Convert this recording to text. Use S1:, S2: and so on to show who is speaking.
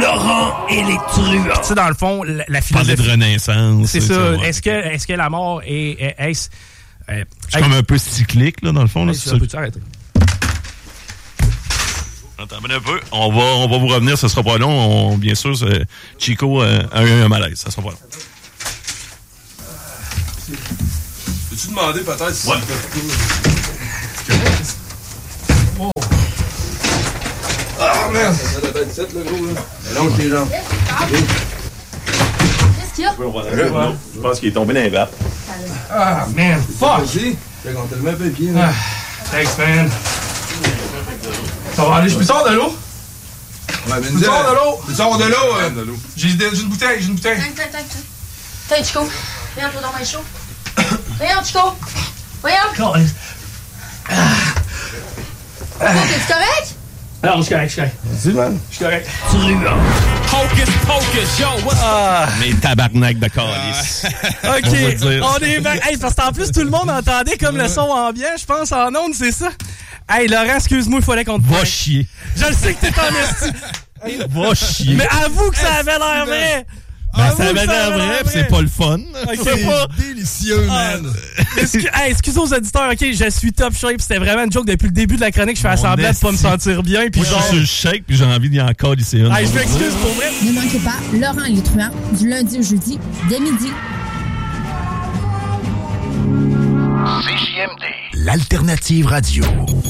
S1: Laurent et les truands.
S2: Tu sais, dans le fond, la
S3: Parler
S2: philosophie...
S3: de renaissance.
S2: C'est ça.
S3: Ouais.
S2: Est-ce que la mort est...
S3: C'est comme un peu cyclique, là, dans le fond. Là,
S2: ça peut arrêter?
S3: Attends un peu. On va vous revenir, ça sera pas long. Bien sûr, Chico a eu un malaise. Ça sera pas long.
S4: Peux-tu demander peut-être si
S3: ouais.
S4: Oh. Ah, merde! Ça doit être 7, le gros, là. Longe tes jambes.
S5: Qu'est-ce qu'il y a?
S3: Je pense qu'il est tombé dans les vapes.
S2: Ah, man, fuck!
S4: Vas-y. On te le met un peu pied,
S2: Ah,
S4: là.
S2: thanks, man. Ça va aller, je peux sortir de l'eau?
S4: Ouais, mais
S2: je peux sortir de l'eau?
S4: Tu sors de l'eau?
S2: J'ai une bouteille,
S5: Tiens, Chico. Viens, toi dans mes chaud. Viens, Chico. Voyons. Chico, t'es-tu correct?
S2: Alors, je suis correct,
S4: Vas-y, man.
S2: Je suis correct.
S1: Hocus pocus, yo, what's up?
S3: Mais tabarnak de calice.
S2: OK, on est back. Hey, parce qu'en plus, tout le monde entendait comme le son ambiant, je pense, en ondes, c'est ça? Hey, Laurent, excuse-moi, il fallait qu'on te
S3: Va chier.
S2: Je le sais que t'es en esti.
S3: Va chier.
S2: Mais avoue que ça avait l'air vrai.
S3: Ben, ça avait l'air vrai, pis c'est pas le fun.
S2: C'est pas
S4: délicieux, man.
S2: Excusez aux auditeurs, OK, je suis top shape. C'était vraiment une joke depuis le début de la chronique. Je fais semblant de pas me sentir bien. Puis
S3: moi, je suis sur le shake, puis j'ai envie d'y encore ici une.
S2: Hey, je m'excuse pour vrai.
S6: Ne manquez pas Laurent et les truands du lundi au jeudi dès midi.
S7: CJMD, l'alternative radio.